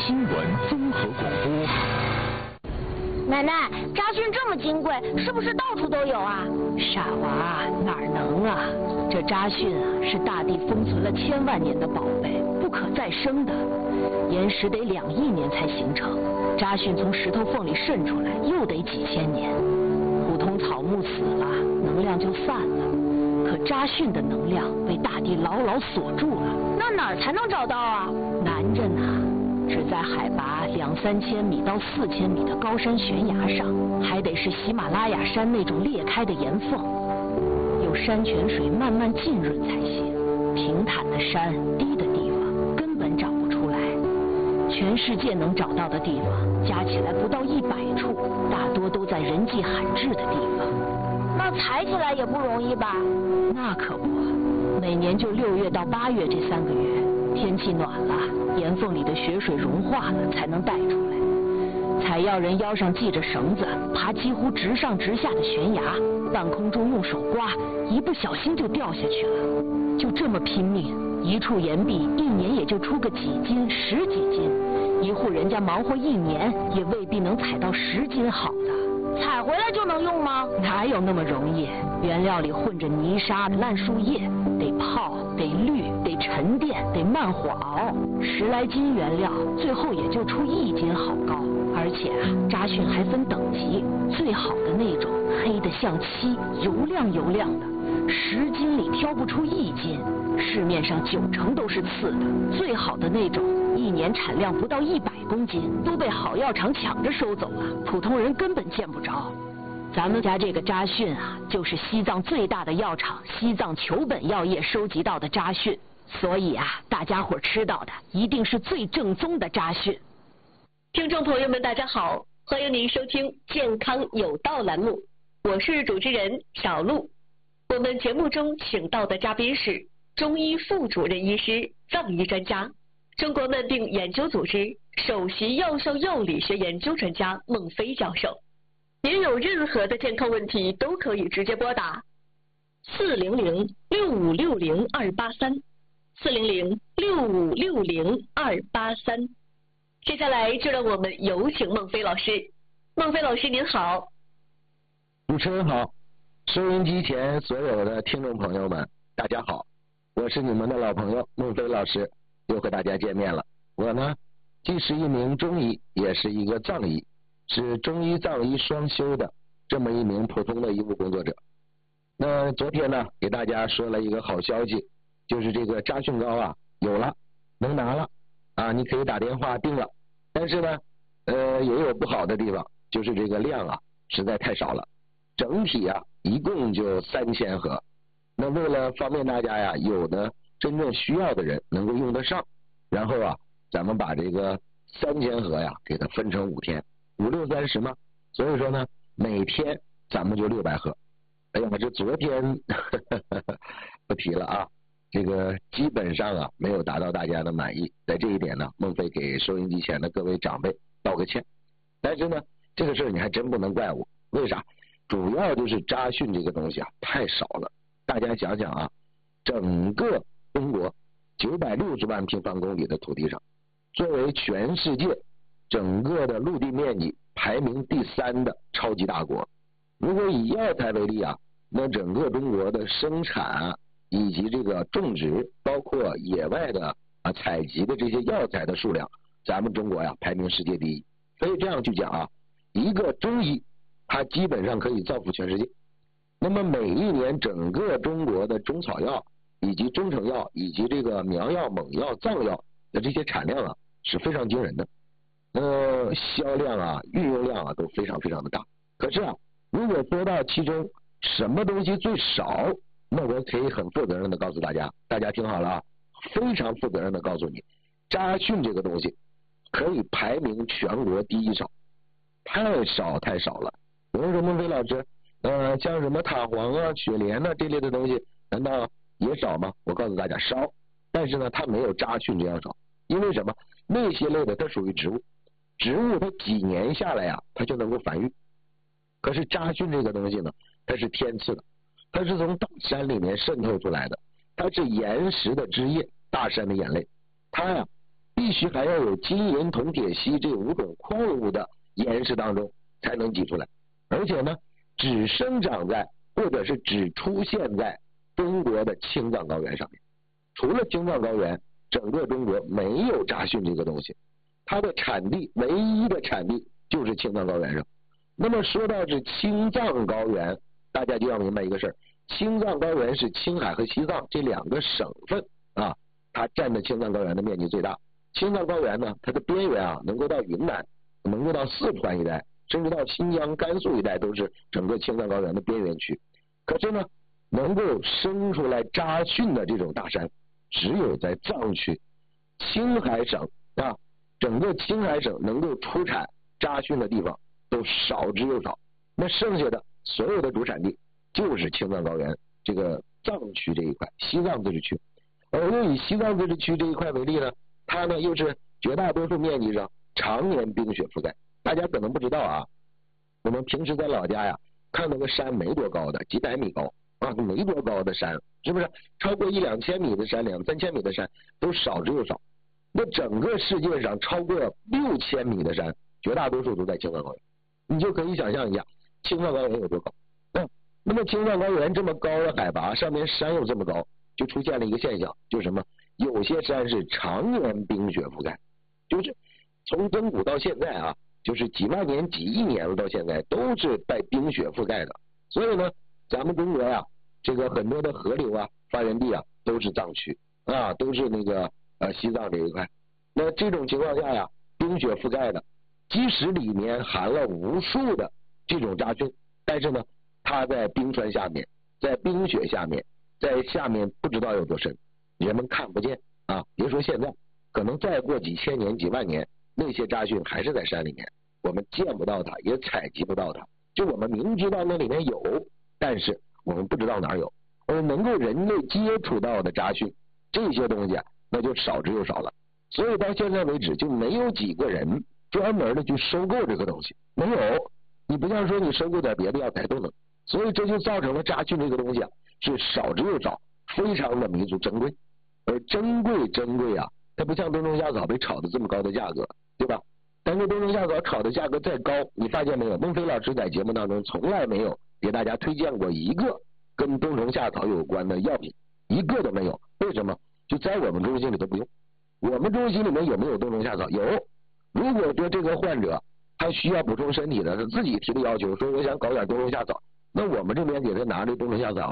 新闻综合广播。 奶奶，扎蕈这么金贵，是不是到处都有啊？ 傻娃，哪能啊？这扎蕈啊，是大地封存了千万年的宝贝，不可再生的，岩石得2亿年才形成，扎蕈从石头缝里渗出来，又得几千年。普通草木死了，能量就散了，可扎蕈的能量被大地牢牢锁住了。 那哪儿才能找到啊？ 难着呢。只在海拔2、3千米到4千米的高山悬崖上，还得是喜马拉雅山那种裂开的岩缝，有山泉水慢慢浸润才行。平坦的山、低的地方根本找不出来。全世界能找到的地方加起来不到100处，大多都在人迹罕至的地方。 那采起来也不容易吧？ 那可不，每年就6月到8月这3个月。天气暖了，岩缝里的雪水融化了，才能带出来。采药人腰上系着绳子，爬几乎直上直下的悬崖，半空中用手刮，一不小心就掉下去了。就这么拼命，一处岩壁1年也就出个几斤、10几斤，一户人家忙活1年，也未必能采到10斤好的。 采回来就能用吗？ 哪有那么容易？原料里混着泥沙、烂树叶，得泡，得滤，得沉淀，得慢火熬，10来斤原料，最后也就出1斤好膏。而且啊，扎蕈还分等级，最好的那种黑得像漆，油亮油亮的，10斤里挑不出1斤，市面上9成都是次的。最好的那种，1年产量不到100公斤，都被好药厂抢着收走了，普通人根本见不着。咱们家这个扎蕈啊，就是西藏最大的药厂西藏球本药业收集到的扎蕈，所以啊，大家伙吃到的一定是最正宗的扎蕈。 听众朋友们，大家好，欢迎您收听健康有道栏目，我是主持人小璐。我们节目中请到的嘉宾是中医副主任医师、藏医专家，中国慢病研究组织首席药效药理学研究专家孟非教授。您有任何的健康问题都可以直接拨打400-6560-283，400-6560-283。接下来就让我们有请孟非老师。孟非老师您好。 主持人好，收音机前所有的听众朋友们大家好，我是你们的老朋友孟非老师，又和大家见面了。我呢既是一名中医，也是一个藏医，是中医藏医双修的这么一名普通的医务工作者。那昨天呢给大家说了一个好消息，就是这个扎蕈膏啊有了，能拿了啊，你可以打电话订了。但是呢也有不好的地方，就是这个量啊实在太少了，整体啊一共就3000盒。那为了方便大家呀，有的真正需要的人能够用得上，然后啊咱们把这个3000盒呀给它分成5天，5、6、30嘛，所以说呢每天咱们就600盒。哎呀，这昨天不提了啊，这个基本上啊没有达到大家的满意，在这一点呢，孟非给收音机前的各位长辈道个歉。但是呢，这个事儿你还真不能怪我，为啥？主要就是扎蕈这个东西啊太少了。大家想想啊，整个中国960万平方公里的土地上，作为全世界整个的陆地面积排名第3的超级大国，如果以药材为例啊，那整个中国的生产啊以及这个种植，包括野外的采集的这些药材的数量，咱们中国呀排名世界第1。所以这样去讲啊，一个中医它基本上可以造福全世界。那么每一年整个中国的中草药以及中成药以及这个苗药、猛药、藏药的这些产量啊是非常惊人的，销量啊、运用量啊都非常非常的大。可是啊，如果说到其中什么东西最少，那我可以很负责任的告诉大家，大家听好了啊，非常负责任的告诉你，扎蕈这个东西可以排名全国第1少，太少太少了。有人说孟非老师，像什么塔黄啊、雪莲啊这类的东西，难道也少吗？我告诉大家少，但是呢，它没有扎蕈这样少。因为什么？那些类的它属于植物，植物它几年下来呀，它就能够繁育。可是扎蕈这个东西呢，它是天赐的，它是从大山里面渗透出来的，它是岩石的汁液，大山的眼泪，它呀必必须还要有金银铜铁锡这5种矿物的岩石当中才能挤出来，而且呢只生长在或者是只出现在中国的青藏高原上面。除了青藏高原，整个中国没有杂讯这个东西，它的产地唯一的产地就是青藏高原上。那么说到这青藏高原，大家就要明白一个事儿，青藏高原是青海和西藏这2个省份啊，它占的青藏高原的面积最大。青藏高原呢，它的边缘啊，能够到云南，能够到四川一带，甚至到新疆、甘肃一带，都是整个青藏高原的边缘区。可是呢，能够生出来杂讯的这种大山，只有在藏区。青海省啊，整个青海省能够出产杂讯的地方都少之又少，那剩下的所有的主产地就是青藏高原这个藏区这一块，西藏自治区。而又以西藏自治区这一块为例呢，它呢又是绝大多数面积上常年冰雪覆盖。大家可能不知道啊，我们平时在老家呀，看到个山没多高的，几百米高啊，没多高的山，是不是？超过1-2千米的山，2-3千米的山都少之又少。那整个世界上超过6000米的山，绝大多数都在青藏高原。你就可以想象一下，青藏高原有多高。那么青藏高原这么高的海拔，上面山又这么高，就出现了一个现象，就是什么？有些山是常年冰雪覆盖，就是从亘古到现在啊，就是几万年、几亿年了，到现在都是被冰雪覆盖的。所以呢，咱们中国呀，这个很多的河流啊，发源地啊，都是藏区啊，都是那个西藏这一块。那这种情况下呀，冰雪覆盖的，即使里面含了无数的这种杂讯，但是呢，它在冰川下面，在冰雪下面，在下面不知道有多深，人们看不见啊。别说现在，可能再过几千年、几万年，那些杂讯还是在山里面，我们见不到它，也采集不到它。就我们明知道那里面有，但是我们不知道哪儿有。而能够人类接触到的杂讯，这些东西啊，那就少之又少了。所以到现在为止，就没有几个人专门的去收购这个东西，没有。你不像说你收购点别的药材都能。所以这就造成了杂讯这个东西啊，是少之又少，非常的弥足珍贵。而珍贵啊，它不像冬虫夏草被炒的这么高的价格，对吧？但是冬虫夏草炒的价格再高，你发现没有？孟非老师在节目当中从来没有给大家推荐过一个跟冬虫夏草有关的药品，一个都没有。为什么？就在我们中心里都不用。我们中心里面有没有冬虫夏草？有。如果说这个患者他需要补充身体的，他自己提的要求说我想搞点冬虫夏草，那我们这边给他拿这冬虫夏草